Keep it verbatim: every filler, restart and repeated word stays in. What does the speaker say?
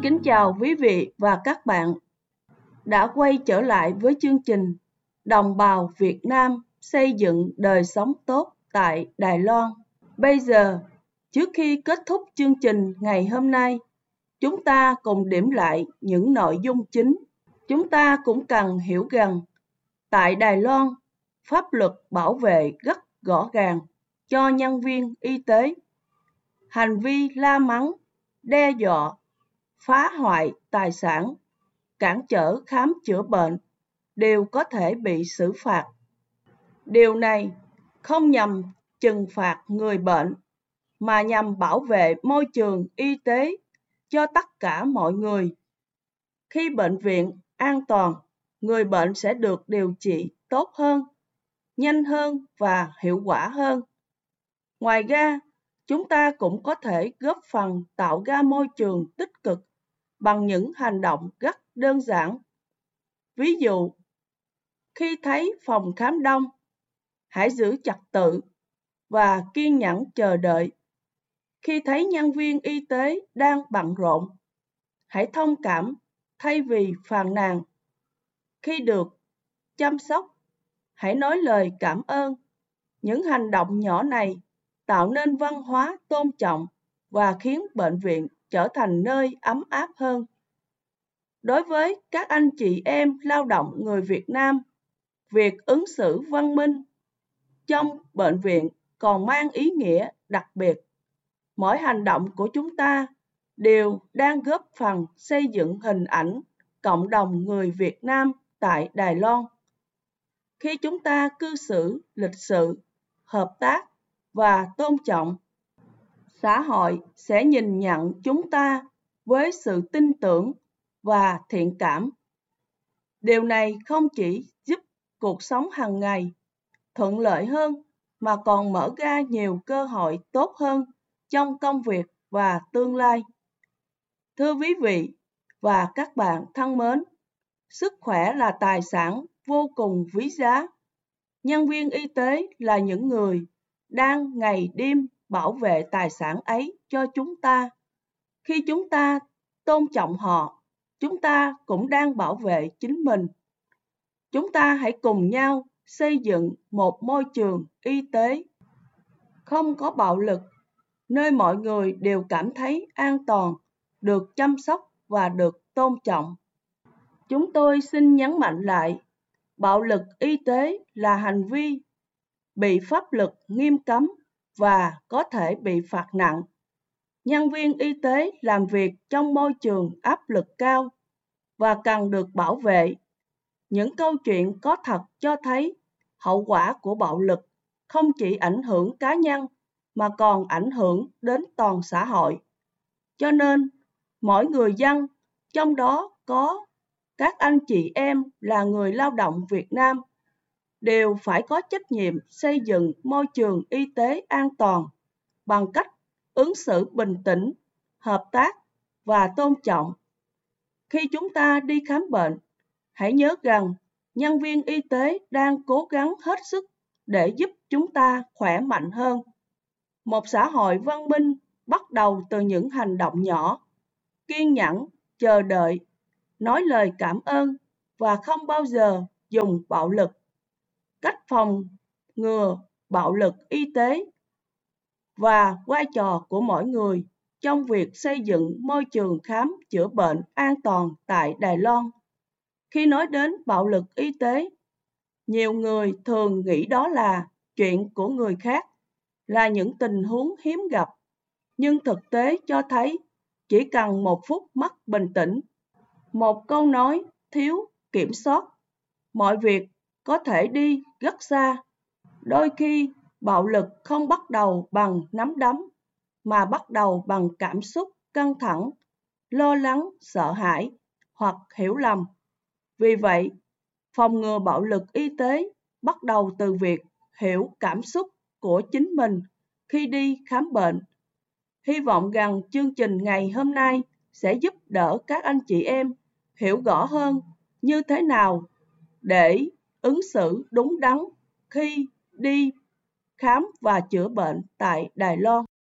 kính chào quý vị và các bạn đã quay trở lại với chương trình Đồng bào Việt Nam xây dựng đời sống tốt tại Đài Loan. Bây giờ, trước khi kết thúc chương trình ngày hôm nay, chúng ta cùng điểm lại những nội dung chính. Chúng ta cũng cần hiểu rằng, tại Đài Loan, pháp luật bảo vệ rất rõ ràng cho nhân viên y tế. Hành vi la mắng, đe dọa, phá hoại tài sản, cản trở khám chữa bệnh đều có thể bị xử phạt. Điều này không nhằm trừng phạt người bệnh, mà nhằm bảo vệ môi trường y tế cho tất cả mọi người. Khi bệnh viện an toàn, người bệnh sẽ được điều trị tốt hơn, nhanh hơn và hiệu quả hơn. Ngoài ra, chúng ta cũng có thể góp phần tạo ra môi trường tích cực bằng những hành động rất đơn giản. Ví dụ, khi thấy phòng khám đông, hãy giữ trật tự và kiên nhẫn chờ đợi. Khi thấy nhân viên y tế đang bận rộn, hãy thông cảm thay vì phàn nàn. Khi được chăm sóc, hãy nói lời cảm ơn. Những hành động nhỏ này tạo nên văn hóa tôn trọng và khiến bệnh viện trở thành nơi ấm áp hơn. Đối với các anh chị em lao động người Việt Nam, việc ứng xử văn minh trong bệnh viện còn mang ý nghĩa đặc biệt. Mỗi hành động của chúng ta đều đang góp phần xây dựng hình ảnh cộng đồng người Việt Nam tại Đài Loan. Khi chúng ta cư xử lịch sự, hợp tác và tôn trọng, xã hội sẽ nhìn nhận chúng ta với sự tin tưởng và thiện cảm. Điều này không chỉ giúp cuộc sống hàng ngày thuận lợi hơn, mà còn mở ra nhiều cơ hội tốt hơn trong công việc và tương lai. Thưa quý vị và các bạn thân mến, sức khỏe là tài sản vô cùng quý giá. Nhân viên y tế là những người đang ngày đêm bảo vệ tài sản ấy cho chúng ta. Khi chúng ta tôn trọng họ, chúng ta cũng đang bảo vệ chính mình. Chúng ta hãy cùng nhau xây dựng một môi trường y tế không có bạo lực, nơi mọi người đều cảm thấy an toàn, được chăm sóc và được tôn trọng. Chúng tôi xin nhấn mạnh lại, bạo lực y tế là hành vi bị pháp luật nghiêm cấm và có thể bị phạt nặng. Nhân viên y tế làm việc trong môi trường áp lực cao và cần được bảo vệ. Những câu chuyện có thật cho thấy hậu quả của bạo lực không chỉ ảnh hưởng cá nhân mà còn ảnh hưởng đến toàn xã hội. Cho nên, mỗi người dân, trong đó có các anh chị em là người lao động Việt Nam, đều phải có trách nhiệm xây dựng môi trường y tế an toàn bằng cách ứng xử bình tĩnh, hợp tác và tôn trọng. Khi chúng ta đi khám bệnh, hãy nhớ rằng nhân viên y tế đang cố gắng hết sức để giúp chúng ta khỏe mạnh hơn. Một xã hội văn minh bắt đầu từ những hành động nhỏ, kiên nhẫn, chờ đợi, nói lời cảm ơn và không bao giờ dùng bạo lực. Cách phòng ngừa bạo lực y tế và vai trò của mỗi người trong việc xây dựng môi trường khám chữa bệnh an toàn tại Đài Loan. Khi nói đến bạo lực y tế, nhiều người thường nghĩ đó là chuyện của người khác, là những tình huống hiếm gặp. Nhưng thực tế cho thấy chỉ cần một phút mất bình tĩnh, một câu nói thiếu kiểm soát, mọi việc có thể đi rất xa. Đôi khi bạo lực không bắt đầu bằng nắm đấm, mà bắt đầu bằng cảm xúc căng thẳng, lo lắng, sợ hãi hoặc hiểu lầm. Vì vậy, phòng ngừa bạo lực y tế bắt đầu từ việc hiểu cảm xúc của chính mình khi đi khám bệnh. Hy vọng rằng chương trình ngày hôm nay sẽ giúp đỡ các anh chị em hiểu rõ hơn như thế nào để ứng xử đúng đắn khi đi khám và chữa bệnh tại Đài Loan.